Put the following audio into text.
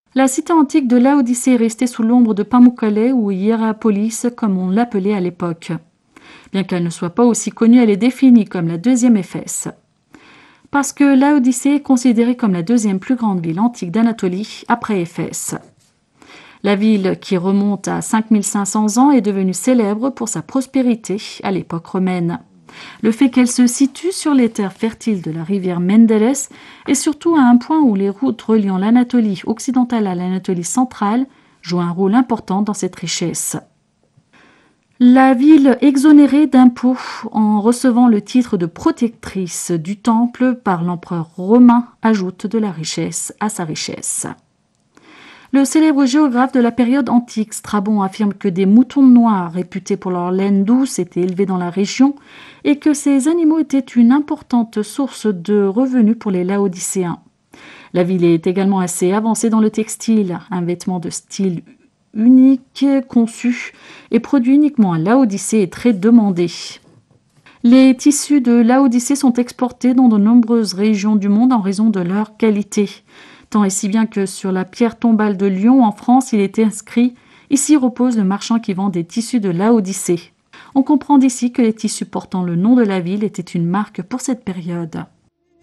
La cité antique de Laodicée est restée sous l'ombre de Pamukkale ou Hiérapolis comme on l'appelait à l'époque. Bien qu'elle ne soit pas aussi connue, elle est définie comme la deuxième Éphèse. Parce que Laodicée est considérée comme la deuxième plus grande ville antique d'Anatolie après Éphèse. La ville, qui remonte à 5500 ans, est devenue célèbre pour sa prospérité à l'époque romaine. Le fait qu'elle se situe sur les terres fertiles de la rivière Menderes et surtout à un point où les routes reliant l'Anatolie occidentale à l'Anatolie centrale jouent un rôle important dans cette richesse. La ville exonérée d'impôts en recevant le titre de protectrice du temple par l'empereur romain ajoute de la richesse à sa richesse. Le célèbre géographe de la période antique, Strabon, affirme que des moutons noirs, réputés pour leur laine douce, étaient élevés dans la région et que ces animaux étaient une importante source de revenus pour les Laodicéens. La ville est également assez avancée dans le textile, un vêtement de style unique, conçu et produit uniquement à Laodicée est très demandé. Les tissus de Laodicée sont exportés dans de nombreuses régions du monde en raison de leur qualité. Tant et si bien que sur la pierre tombale de Lyon, en France, il est inscrit « Ici repose le marchand qui vend des tissus de Laodicée ». On comprend d'ici que les tissus portant le nom de la ville étaient une marque pour cette période.